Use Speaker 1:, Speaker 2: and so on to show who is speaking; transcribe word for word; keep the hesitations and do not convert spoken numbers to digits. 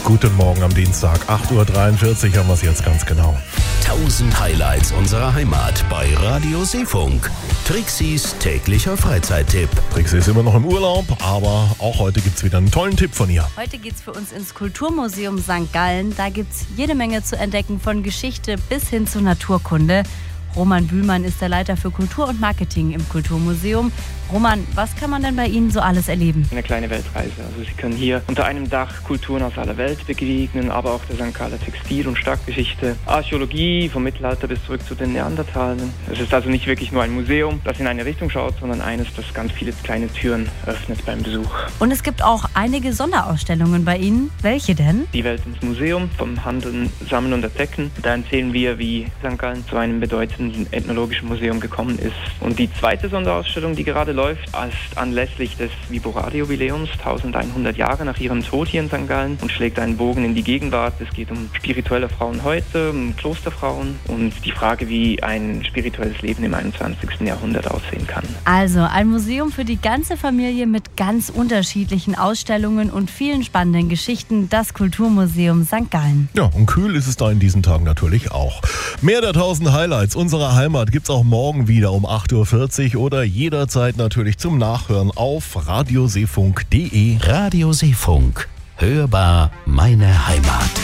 Speaker 1: Guten Morgen am Dienstag, acht Uhr dreiundvierzig haben wir es jetzt ganz genau.
Speaker 2: tausend Highlights unserer Heimat bei Radio Seefunk. Trixis täglicher Freizeittipp.
Speaker 1: Trixie ist immer noch im Urlaub, aber auch heute gibt es wieder einen tollen Tipp von ihr.
Speaker 3: Heute geht's für uns ins Kulturmuseum Sankt Gallen. Da gibt's jede Menge zu entdecken, von Geschichte bis hin zu Naturkunde. Roman Bühlmann ist der Leiter für Kultur und Marketing im Kulturmuseum. Roman, was kann man denn bei Ihnen so alles erleben?
Speaker 4: Eine kleine Weltreise. Also Sie können hier unter einem Dach Kulturen aus aller Welt begegnen, aber auch der Sankt Galler Textil- und Stadtgeschichte, Archäologie vom Mittelalter bis zurück zu den Neandertalern. Es ist also nicht wirklich nur ein Museum, das in eine Richtung schaut, sondern eines, das ganz viele kleine Türen öffnet beim Besuch.
Speaker 3: Und es gibt auch einige Sonderausstellungen bei Ihnen. Welche denn?
Speaker 4: Die Welt ins Museum, vom Handeln, Sammeln und Entdecken. Da erzählen wir, wie Sankt Gallen zu einem bedeutenden ethnologischen Museum gekommen ist. Und die zweite Sonderausstellung, die gerade läuft, ist anlässlich des Viborade-Jubiläums, elfhundert Jahre nach ihrem Tod hier in Sankt Gallen, und schlägt einen Bogen in die Gegenwart. Es geht um spirituelle Frauen heute, um Klosterfrauen und die Frage, wie ein spirituelles Leben im einundzwanzigsten Jahrhundert aussehen kann.
Speaker 3: Also ein Museum für die ganze Familie mit ganz unterschiedlichen Ausstellungen und vielen spannenden Geschichten, das Kulturmuseum Sankt Gallen.
Speaker 1: Ja, und kühl ist es da in diesen Tagen natürlich auch. Mehr der tausend Highlights unserer Heimat gibt's auch morgen wieder um acht Uhr vierzig oder jederzeit natürlich zum Nachhören auf radioseefunk punkt de.
Speaker 2: Radio Seefunk. Hörbar meine Heimat.